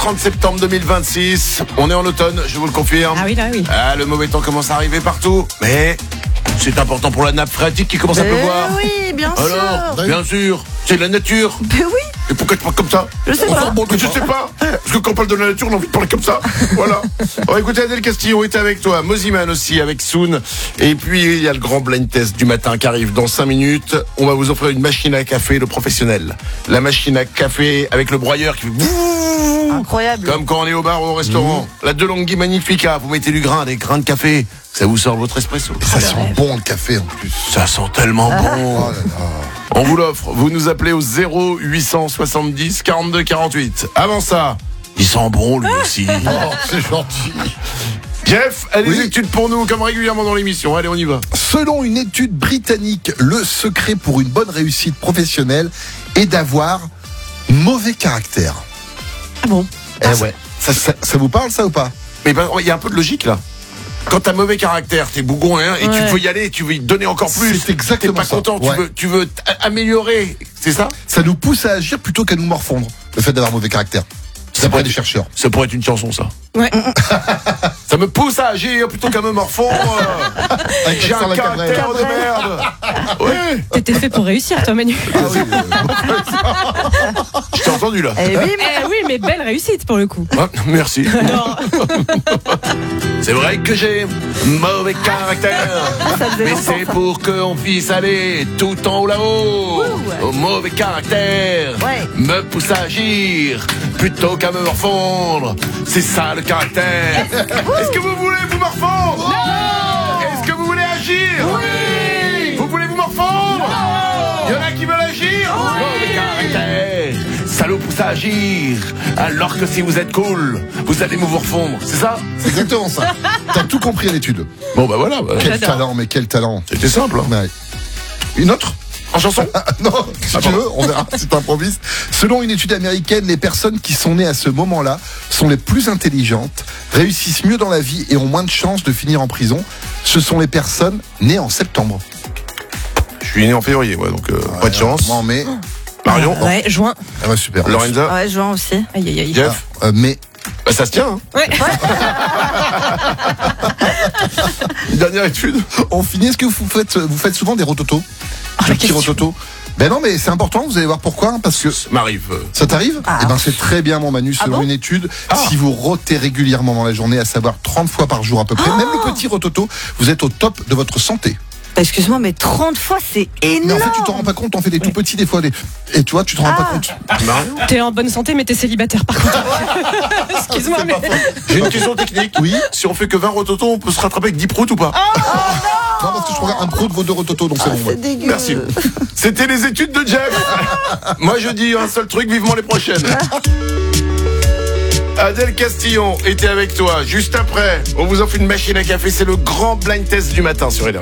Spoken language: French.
30 septembre 2026. On est en automne, je vous le confirme. Ah oui, là, oui. Ah, le mauvais temps commence à arriver partout. Mais c'est important pour la nappe phréatique qui commence à pleuvoir. Oui, bien sûr. Alors, bien sûr, c'est la nature. Ben oui, Et pourquoi tu parles comme ça? je sais pas. Bon, je sais pas. Parce que quand on parle de la nature, on a envie de parler comme ça. Voilà. On va écouter Adèle Castillo est avec toi. Moziman aussi avec Soon. Et puis, il y a le grand blind test du matin qui arrive dans 5 minutes. On va vous offrir une machine à café, le professionnel. La machine à café avec le broyeur qui fait Incroyable. comme quand on est au bar ou au restaurant. La DeLonghi Magnifica. Vous mettez du grain, des grains de café. Ça vous sort votre espresso. Ça sent bon le café en plus. Ça sent tellement bon. Oh là là. On vous l'offre. Vous nous appelez au 0870 42 48. Avant ça, il sent bon lui aussi. Oh, c'est gentil. Jeff a des Oui. études pour nous, comme régulièrement dans l'émission. Allez, on y va. Selon une étude britannique, le secret pour une bonne réussite professionnelle est d'avoir mauvais caractère. Ah bon? Eh ouais. Ça vous parle ça ou pas? Mais il y a un peu de logique là. Quand t'as mauvais caractère, t'es bougon et tu Ouais. veux y aller, tu veux y donner encore plus. C'est exactement T'es pas ça. content, Ouais. tu veux améliorer. C'est ça? Ça nous pousse à agir plutôt qu'à nous morfondre, le fait d'avoir mauvais caractère. D'après les chercheurs. Ça pourrait être une chanson, ça. Ouais. Ça me pousse à agir plutôt qu'à me morfondre. Avec J'ai Vincent un Lacabrel. caractère de merde. Oui. T'étais fait pour réussir, toi, Manu. Ah oui, Je t'ai entendu là. Eh oui, Eh oui, mais belle réussite pour le coup. Ah, merci. Non. C'est vrai que j'ai mauvais caractère, ça faisait mais longtemps, c'est ça. pour qu'on puisse aller tout en haut là-haut. Au mauvais caractère Ouais. me pousse à agir plutôt qu'à me morfondre. C'est ça le caractère. Est-ce que vous voulez vous morfondre? Non. Est-ce que vous voulez agir? Oui. Vous voulez vous morfondre? Non. Il y en a qui veulent agir? Oui. Mauvais caractère, ça nous pousse à agir. Alors que si vous êtes cool, vous allez vous morfondre. C'est ça? c'est exactement ça. T'as tout compris à l'étude. Bon bah voilà. Quel J'adore. talent, mais quel talent. C'était simple. Hein. Ouais. Une autre? En chanson? Non, si tu veux, on verra, c'est improvise. Selon une étude américaine, les personnes qui sont nées à ce moment-là sont les plus intelligentes, réussissent mieux dans la vie et ont moins de chances de finir en prison. Ce sont les personnes nées en septembre. Je suis né en février, ouais, donc pas de chance. Moi en mai. Marion? Ouais, juin. Ah ouais, super. Lorenza? Ouais, Jean aussi. Aïe, aïe, aïe. Jeff? Mais Bah ça se tient, hein. Ouais. Une dernière étude? on finit. Est-ce que vous faites souvent des rototos? Oh, Des la petits question. rototos? Ben non, mais c'est important, vous allez voir pourquoi, hein, parce que M'arrive. ça t'arrive? Ah. Eh ben c'est très bien mon Manu, selon bon une étude, si vous rotez régulièrement dans la journée, à savoir 30 fois par jour à peu près, même le petit rototo, vous êtes au top de votre santé. Excuse-moi, mais 30 fois, c'est Mais énorme. en fait, tu t'en rends pas compte, t'en fais des tout petits des fois, et tu vois, tu t'en rends pas compte. Marion? T'es en bonne santé, mais t'es célibataire par contre. Excuse-moi, mais. J'ai une question technique. Oui. Si on fait que 20 rototos, on peut se rattraper avec 10 proutes ou pas? Non, parce que je regarde un pro de vos deux rototos, donc c'est bon. ouais. C'est dégueu. Merci. C'était les études de Jeff. Moi je dis un seul truc, vivement les prochaines. Adèle Castillon était avec toi. Juste après, on vous offre une machine à café. C'est le grand blind test du matin sur LR.